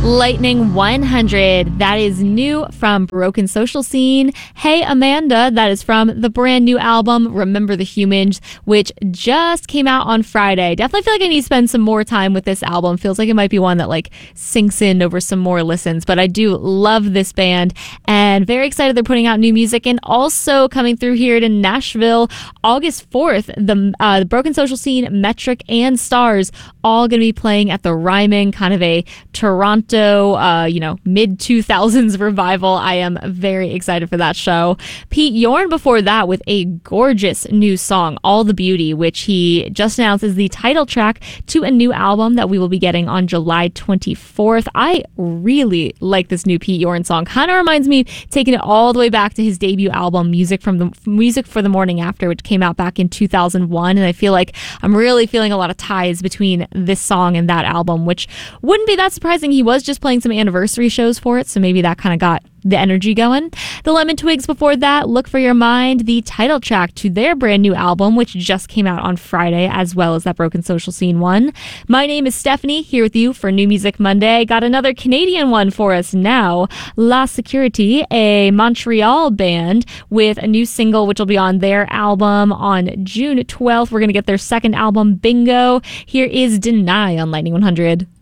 Lightning 100, that is new from Broken Social Scene. Hey Amanda, that is from the brand new album Remember the Humans, which just came out on Friday. Definitely feel like I need to spend some more time with this album. Feels like it might be one that like sinks in over some more listens, but I do love this band and very excited they're putting out new music. And also coming through here to Nashville August 4th, the Broken Social Scene, Metric, and Stars all going to be playing at the Ryman, kind of a Toronto mid-2000s revival. I am very excited for that show. Pete Yorn before that with a gorgeous new song, All the Beauty, which he just announced is the title track to a new album that we will be getting on July 24th. I really like this new Pete Yorn song. Kind of reminds me, taking it all the way back to his debut album, Music for the Morning After, which came out back in 2001. And I feel like I'm really feeling a lot of ties between this song and that album, which wouldn't be that surprising. He was just playing some anniversary shows for it, so maybe that kind of got the energy going. The Lemon Twigs before that, Look for Your Mind, the title track to their brand new album, which just came out on Friday, as well as that Broken Social Scene one. My name is Stephanie, here with you for New Music Monday. Got another Canadian one for us now. La Security, a Montreal band with a new single, which will be on their album on June 12th. We're going to get their second album, Bingo. Here is Deny on Lightning 100.